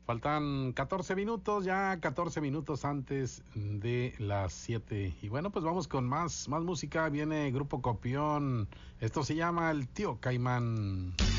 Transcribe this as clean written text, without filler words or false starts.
Faltan 14 minutos, ya 14 minutos antes de las 7. Y bueno, pues vamos con más música. Viene Grupo Copión. Esto se llama El Tío Caimán.